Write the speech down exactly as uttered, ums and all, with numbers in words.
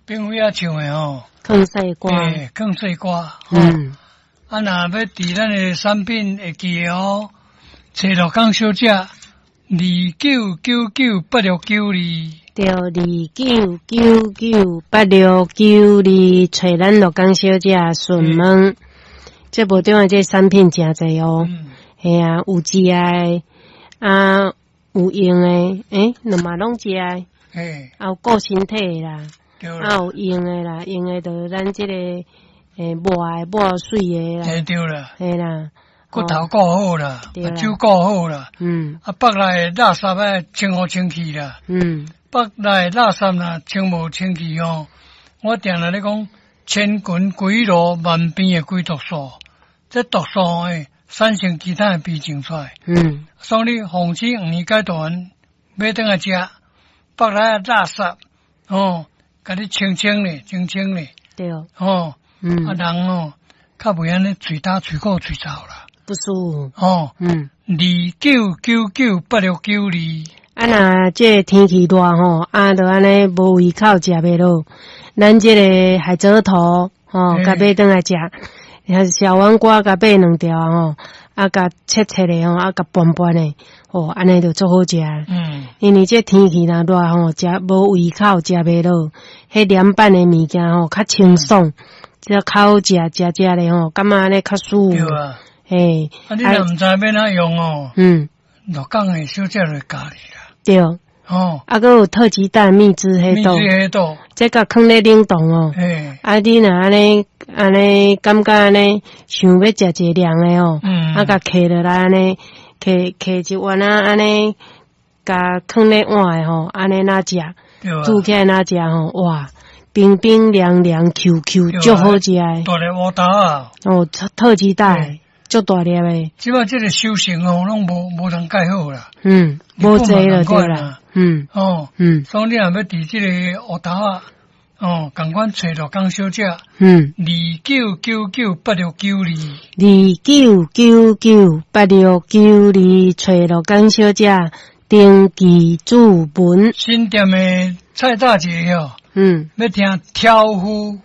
并非啊唱的吼， 更细歌， 诶，更细歌。 嗯， 啊，若要伫咱的产品会记的哦，找乐港小姐二九九九八六九二。 对，二九九九八六九二，找咱乐港小姐询问。这无中的这产品真侪哦，系、嗯、啊，有食的，啊，有用的，诶，两嘛拢食的， 诶， 啊，有顾身体的啦， 啊， 有用的啦，用的就咱这个诶，抹的抹水的啦， 诶，对啦， 系啦， 骨头顾好啦，目睭顾好啦， 嗯， 啊，腹内垃圾啊清好清气啦， 嗯， 腹内垃圾啦清无清气哦，我定来咧讲，千群归路，万变的归毒素。这毒素诶，产生其他诶病症出来。嗯，所以防止五年阶段买顿来食，腹内诶垃圾哦，甲你清清咧，清清咧。 对。 哦， 嗯， 啊人哦，较袂安尼嘴焦、嘴鼓、嘴燥啦。 不舒服。 哦，嗯，二九九九八六九二。 啊，若这天气热吼，啊，就安尼无胃口食袂落，咱这个海蜇头吼，甲买顿来食。小黄瓜甲买两条吼，啊甲切切的吼，啊甲拌拌的，哦，安尼就足好食。嗯，因为这天气若热吼，食无胃口，食袂落，迄凉拌的物件吼较清爽，这口食食食的吼，感觉安尼较舒服。对啊，嘿， 啊，你若毋知要哪用哦，嗯，乐港的小姐就教你啦。 对。哦，啊，佮有特级蛋蜜汁迄度，蜜汁迄度，这个放咧冷冻哦。诶，啊，你若安尼安尼感觉安尼想要食一凉的哦，嗯，啊，甲揢落来安尼，揢揢一碗啊，安尼，甲放咧碗的吼，安尼哪食，煮起来哪食吼，哇，冰冰凉凉 ，Q Q， 足好食诶。 大粒乌豆啊！ 哦，特级蛋。足大粒诶！ 即摆即个修行哦，拢无无通介好啦。 嗯，无济了对啦。嗯， 哦，嗯，所以你若要伫即个乌头啊，哦，共款找乐港小姐。嗯，二九九九八六九二。二九九九八六九二，找乐港小姐登记注文。 新店诶蔡大姐哦，嗯，要听挑夫